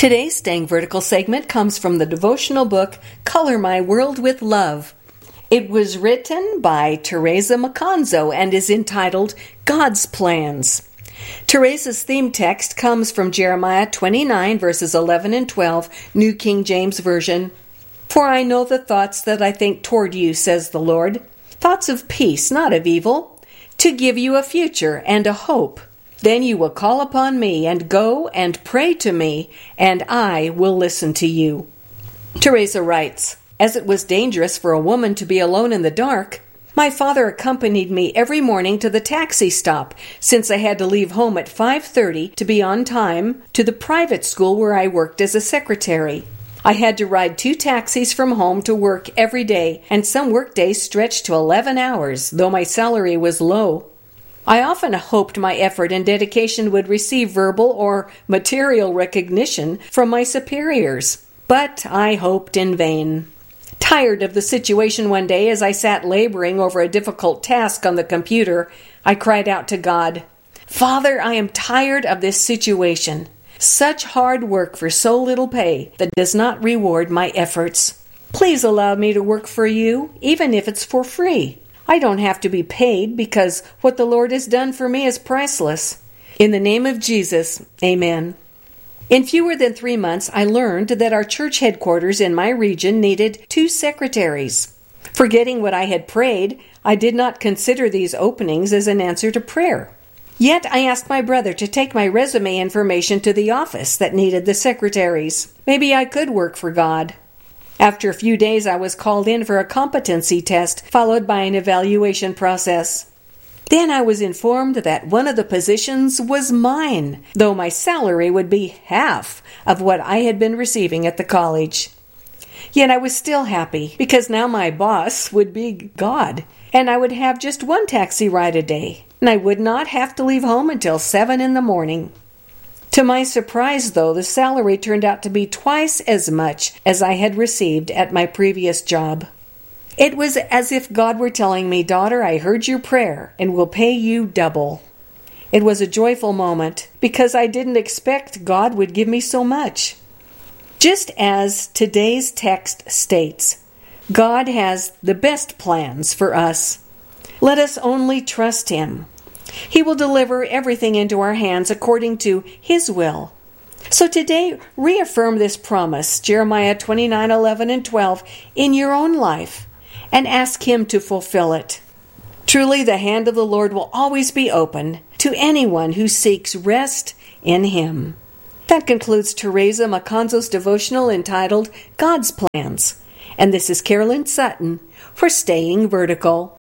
Today's Staying Vertical segment comes from the devotional book, Color My World with Love. It was written by Teresa Macanzo and is entitled God's Plans. Teresa's theme text comes from Jeremiah 29, verses 11 and 12, New King James Version. For I know the thoughts that I think toward you, says the Lord, thoughts of peace, not of evil, to give you a future and a hope. Then you will call upon me and go and pray to me, and I will listen to you. Teresa writes, as it was dangerous for a woman to be alone in the dark, my father accompanied me every morning to the taxi stop, since I had to leave home at 5:30 to be on time to the private school where I worked as a secretary. I had to ride 2 taxis from home to work every day, and some work days stretched to 11 hours, though my salary was low. I often hoped my effort and dedication would receive verbal or material recognition from my superiors, but I hoped in vain. Tired of the situation one day as I sat laboring over a difficult task on the computer, I cried out to God, Father, I am tired of this situation. Such hard work for so little pay that does not reward my efforts. Please allow me to work for you, even if it's for free. I don't have to be paid because what the Lord has done for me is priceless. In the name of Jesus, amen. In fewer than 3 months, I learned that our church headquarters in my region needed 2 secretaries. Forgetting what I had prayed, I did not consider these openings as an answer to prayer. Yet I asked my brother to take my resume information to the office that needed the secretaries. Maybe I could work for God. After a few days, I was called in for a competency test, followed by an evaluation process. Then I was informed that one of the positions was mine, though my salary would be half of what I had been receiving at the college. Yet I was still happy, because now my boss would be God, and I would have just 1 taxi ride a day, and I would not have to leave home until 7 in the morning. To my surprise, though, the salary turned out to be twice as much as I had received at my previous job. It was as if God were telling me, daughter, I heard your prayer and will pay you double. It was a joyful moment because I didn't expect God would give me so much. Just as today's text states, God has the best plans for us. Let us only trust Him. He will deliver everything into our hands according to His will. So today, reaffirm this promise, Jeremiah 29, 11 and 12, in your own life, and ask Him to fulfill it. Truly, the hand of the Lord will always be open to anyone who seeks rest in Him. That concludes Teresa Macanzo's devotional entitled God's Plans. And this is Carolyn Sutton for Staying Vertical.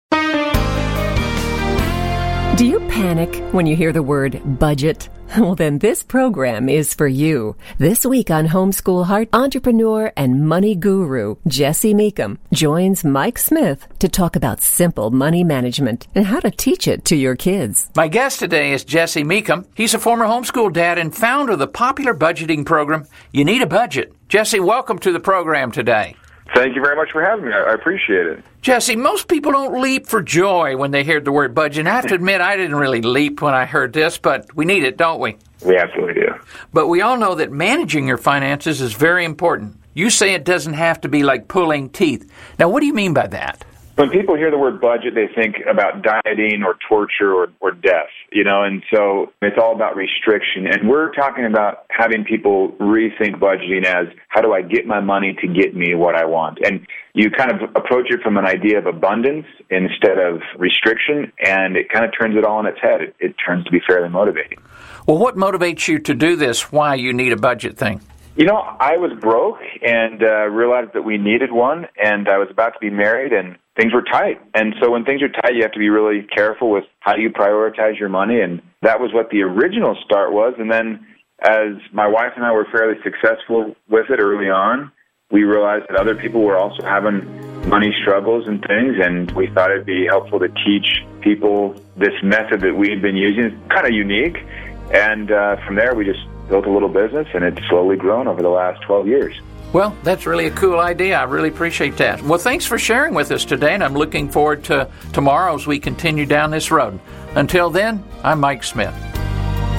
Do you panic when you hear the word budget? Well, then this program is for you. This week on Homeschool Heart, entrepreneur and money guru Jesse Meekum joins Mike Smith to talk about simple money management and how to teach it to your kids. My guest today is Jesse Meekum. He's a former homeschool dad and founder of the popular budgeting program, You Need a Budget. Jesse, welcome to the program today. Thank you very much for having me. I appreciate it. Jesse, most people don't leap for joy when they hear the word budget. And I have to admit, I didn't really leap when I heard this, but we need it, don't we? We absolutely do. But we all know that managing your finances is very important. You say it doesn't have to be like pulling teeth. Now, what do you mean by that? When people hear the word budget, they think about dieting or torture or death, and so it's all about restriction. And we're talking about having people rethink budgeting as, how do I get my money to get me what I want? And you kind of approach it from an idea of abundance instead of restriction, and it kind of turns it all on its head. It turns to be fairly motivating. Well, what motivates you to do this? Why you need a budget thing? I was broke and realized that we needed one, and I was about to be married, and things were tight. And so when things are tight, you have to be really careful with how you prioritize your money, and that was what the original start was. And then as my wife and I were fairly successful with it early on, we realized that other people were also having money struggles and things, and we thought it'd be helpful to teach people this method that we've been using. It's kind of unique, and from there we just built a little business, and it's slowly grown over the last 12 years. Well, that's really a cool idea. I really appreciate that. Well, thanks for sharing with us today, and I'm looking forward to tomorrow as we continue down this road. Until then, I'm Mike Smith.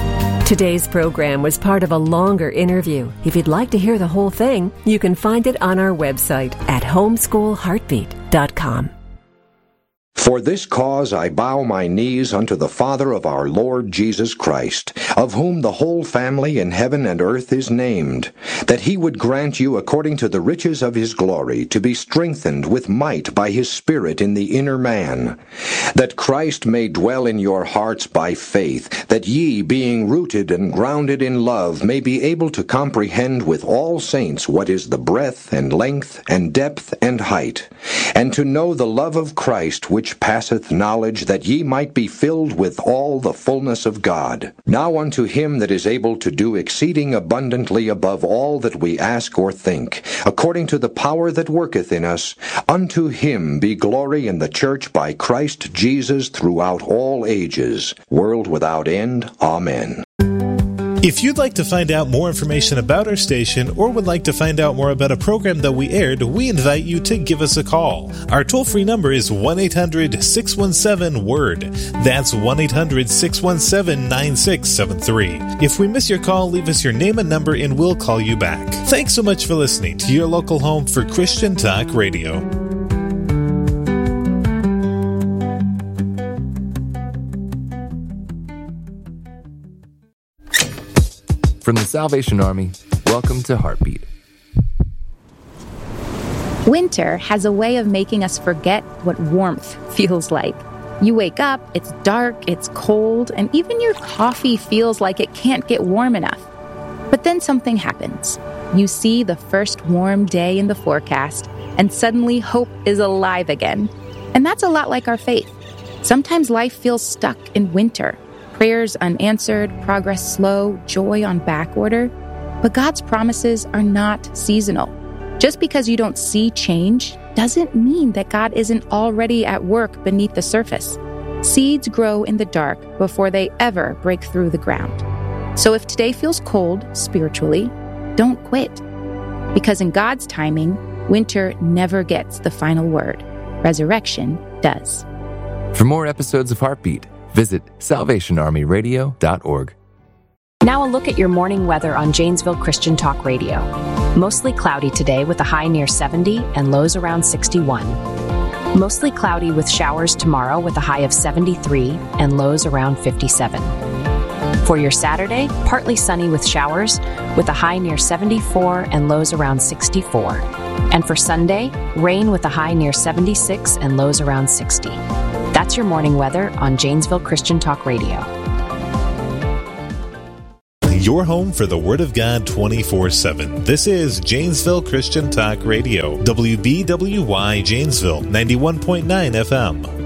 Today's program was part of a longer interview. If you'd like to hear the whole thing, you can find it on our website at homeschoolheartbeat.com. For this cause I bow my knees unto the Father of our Lord Jesus Christ, of whom the whole family in heaven and earth is named, that he would grant you according to the riches of his glory to be strengthened with might by his Spirit in the inner man, that Christ may dwell in your hearts by faith, that ye, being rooted and grounded in love, may be able to comprehend with all saints what is the breadth and length and depth and height, and to know the love of Christ which passeth knowledge, that ye might be filled with all the fullness of God. Now unto him that is able to do exceeding abundantly above all that we ask or think, according to the power that worketh in us, unto him be glory in the church by Christ Jesus throughout all ages, world without end. Amen. If you'd like to find out more information about our station or would like to find out more about a program that we aired, we invite you to give us a call. Our toll-free number is 1-800-617-WORD. That's 1-800-617-9673. If we miss your call, leave us your name and number and we'll call you back. Thanks so much for listening to your local home for Christian Talk Radio. From the Salvation Army, welcome to Heartbeat. Winter has a way of making us forget what warmth feels like. You wake up, it's dark, it's cold, and even your coffee feels like it can't get warm enough. But then something happens. You see the first warm day in the forecast, and suddenly hope is alive again. And that's a lot like our faith. Sometimes life feels stuck in winter. Prayers unanswered, progress slow, joy on back order. But God's promises are not seasonal. Just because you don't see change doesn't mean that God isn't already at work beneath the surface. Seeds grow in the dark before they ever break through the ground. So if today feels cold spiritually, don't quit. Because in God's timing, winter never gets the final word. Resurrection does. For more episodes of Heartbeat, visit salvationarmyradio.org. Now a look at your morning weather on Janesville Christian Talk Radio. Mostly cloudy today with a high near 70 and lows around 61. Mostly cloudy with showers tomorrow with a high of 73 and lows around 57. For your Saturday, partly sunny with showers with a high near 74 and lows around 64. And for Sunday, rain with a high near 76 and lows around 60. That's your morning weather on Janesville Christian Talk Radio. Your home for the Word of God 24/7. This is Janesville Christian Talk Radio. WBWY Janesville, 91.9 FM.